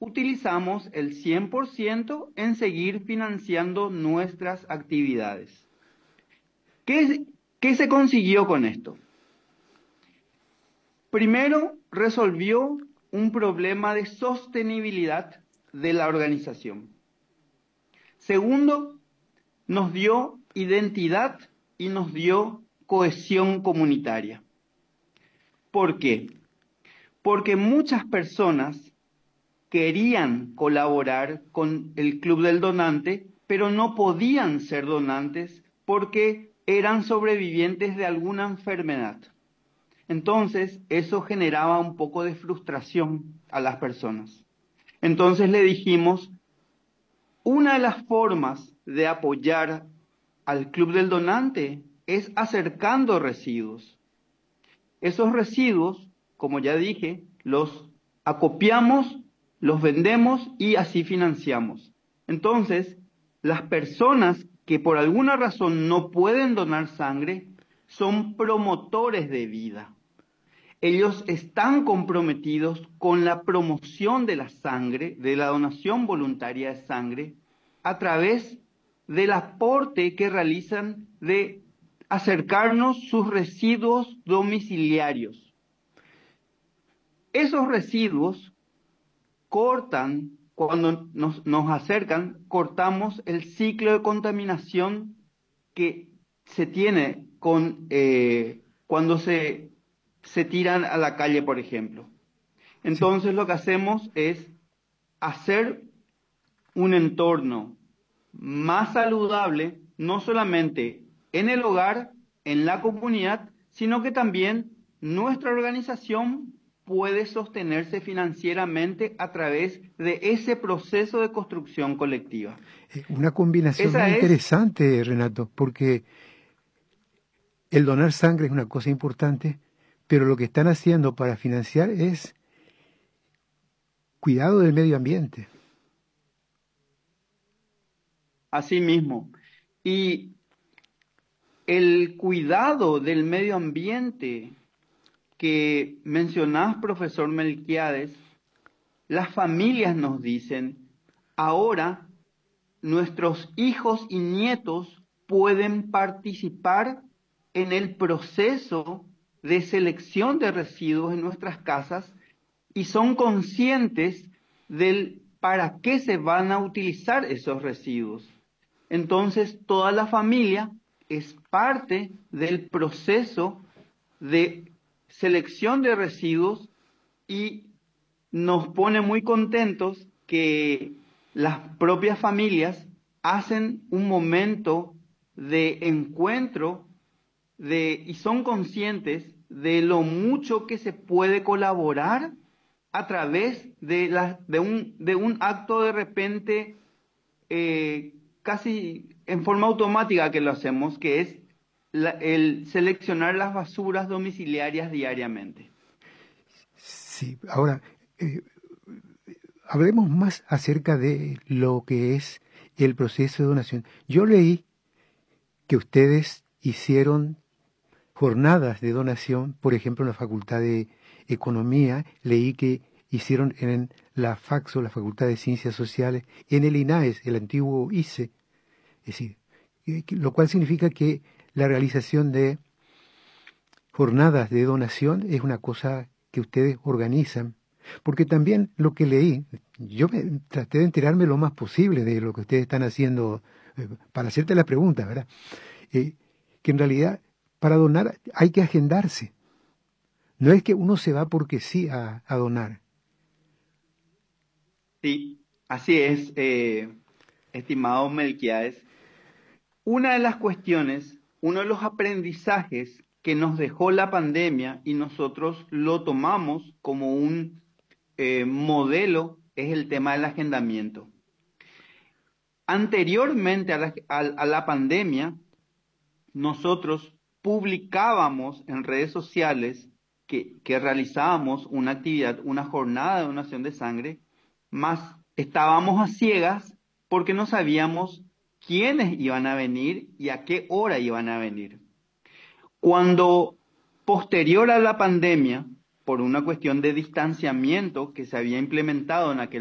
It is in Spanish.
utilizamos el 100% en seguir financiando nuestras actividades. ¿Qué se consiguió con esto? Primero, resolvió un problema de sostenibilidad de la organización. Segundo, nos dio identidad y nos dio cohesión comunitaria. ¿Por qué? Porque muchas personas querían colaborar con el Club del Donante, pero no podían ser donantes porque eran sobrevivientes de alguna enfermedad. Entonces, eso generaba un poco de frustración a las personas. Entonces le dijimos, una de las formas de apoyar al Club del Donante es acercando residuos. Esos residuos, como ya dije, los acopiamos, los vendemos y así financiamos. Entonces, las personas que por alguna razón no pueden donar sangre son promotores de vida. Ellos están comprometidos con la promoción de la sangre, de la donación voluntaria de sangre, a través del aporte que realizan de acercarnos sus residuos domiciliarios. Esos residuos cortan, cuando nos acercan, cortamos el ciclo de contaminación que se tiene cuando se tiran a la calle, por ejemplo. Entonces sí, lo que hacemos es hacer un entorno más saludable, no solamente en el hogar, en la comunidad, sino que también nuestra organización puede sostenerse financieramente a través de ese proceso de construcción colectiva. Una combinación muy interesante, Renato, porque el donar sangre es una cosa importante, pero lo que están haciendo para financiar es cuidado del medio ambiente. Así mismo. Y el cuidado del medio ambiente que mencionás, profesor Melquiades, las familias nos dicen, ahora nuestros hijos y nietos pueden participar en el proceso de selección de residuos en nuestras casas y son conscientes del para qué se van a utilizar esos residuos. Entonces, toda la familia es parte del proceso de selección de residuos y nos pone muy contentos que las propias familias hacen un momento de encuentro y son conscientes de lo mucho que se puede colaborar a través de un acto de repente casi en forma automática que lo hacemos, que es el seleccionar las basuras domiciliarias diariamente. Sí, ahora hablemos más acerca de lo que es el proceso de donación. Yo leí que ustedes hicieron jornadas de donación, por ejemplo, en la Facultad de Economía, leí que hicieron en la FACSO, la Facultad de Ciencias Sociales, en el INAES, el antiguo ICE, es decir, lo cual significa que la realización de jornadas de donación es una cosa que ustedes organizan, porque también lo que leí, yo traté de enterarme lo más posible de lo que ustedes están haciendo, para hacerte la pregunta, ¿verdad? Que en realidad para donar hay que agendarse. No es que uno se va porque sí a donar. Sí, así es, estimado Melquiades. Una de las cuestiones, uno de los aprendizajes que nos dejó la pandemia y nosotros lo tomamos como un modelo es el tema del agendamiento. Anteriormente a la pandemia, nosotros publicábamos en redes sociales que realizábamos una actividad, una jornada de donación de sangre, más estábamos a ciegas porque no sabíamos quiénes iban a venir y a qué hora iban a venir. Cuando posterior a la pandemia, por una cuestión de distanciamiento que se había implementado en aquel